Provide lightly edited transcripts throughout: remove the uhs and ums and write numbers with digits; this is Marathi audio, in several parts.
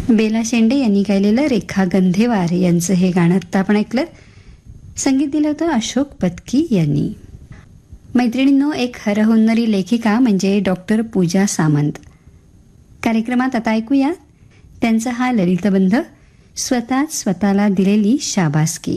बेला शेंडे यांनी गायलेलं रेखा गंधेवार यांचं हे गाणं आता आपण ऐकलं. संगीत दिलं होतं अशोक पत्की यांनी. मैत्रिणींनो, एक हरहुन्नरी लेखिका म्हणजे डॉक्टर पूजा सामंत. कार्यक्रमात आता ऐकूया त्यांचा हा ललितबंध, स्वतःच स्वतःला दिलेली शाबासकी.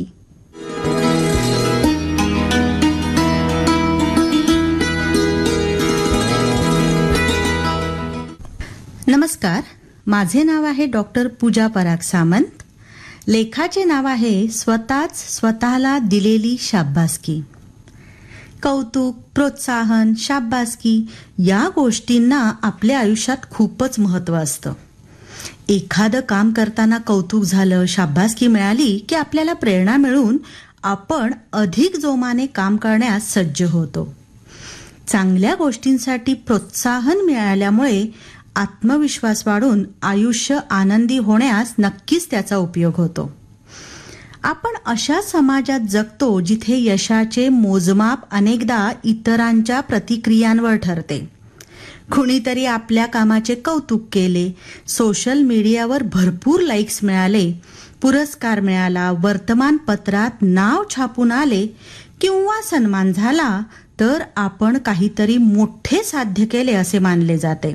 नमस्कार, माझे नाव आहे डॉक्टर पूजा पराग सामंत. लेखाचे नाव आहे स्वतःच स्वतःला दिलेली शाबासकी. कौतुक, प्रोत्साहन, शाबासकी या गोष्टींना आपल्या आयुष्यात खूपच महत्त्व असतं. एखादं काम करताना कौतुक झालं, शाबासकी मिळाली की आपल्याला प्रेरणा मिळून आपण अधिक जोमाने काम करण्यास सज्ज होतो. चांगल्या गोष्टींसाठी प्रोत्साहन मिळाल्यामुळे आत्मविश्वास वाढून आयुष्य आनंदी होण्यास नक्कीच त्याचा उपयोग होतो. आपण अशा समाजात जगतो जिथे यशाचे मोजमाप अनेकदा इतरांच्या प्रतिक्रियांवर ठरते. कुणीतरी आपल्या कामाचे कौतुक केले, सोशल मीडियावर भरपूर लाईक्स मिळाले, पुरस्कार मिळाला, वर्तमानपत्रात नाव छापून आले किंवा सन्मान झाला तर आपण काहीतरी मोठे साध्य केले असे मानले जाते.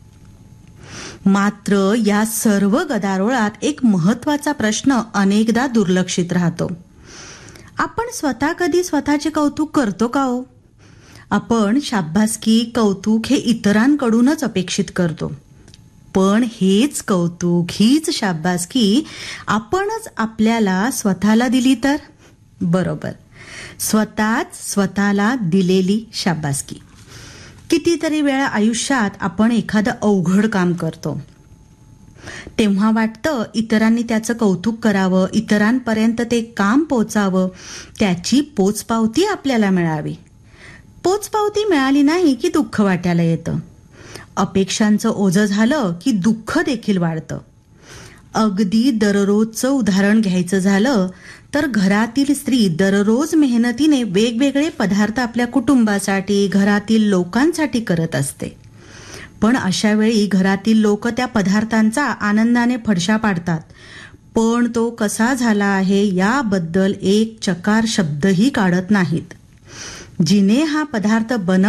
मात्र या सर्व गदारोळात एक महत्त्वाचा प्रश्न अनेकदा दुर्लक्षित राहतो. आपण स्वतः कधी स्वतःचे कौतुक करतो का हो? आपण शाबासकी, कौतुक हे इतरांकडूनच अपेक्षित करतो. पण हेच कौतुक, हीच शाबासकी आपणच आपल्याला स्वतःला दिली तर? बरोबर, स्वतःच स्वतःला दिलेली शाबासकी. कितीतरी वेळा आयुष्यात आपण एखादं अवघड काम करतो तेव्हा वाटतं इतरांनी त्याचं कौतुक करावं, इतरांपर्यंत ते काम पोचावं, त्याची पोचपावती आपल्याला मिळावी. पोचपावती मिळाली नाही की दुःख वाटायला येतं. अपेक्षांचं ओझं झालं की दुःख देखील वाढतं. अगदी दररोजचं उदाहरण घ्यायचं झालं तर घरातील स्त्री दररोज मेहनतीने वेगवेगळे पदार्थ आपल्या कुटुंबासाठी, घरातील लोकांसाठी करत असते. पण अशा वेळी घरातील लोक त्या पदार्थांचा आनंदाने फडशा पाडतात, पण तो कसा झाला आहे याबद्दल एक चकार शब्दही काढत नाहीत. जिने हा पदार्थ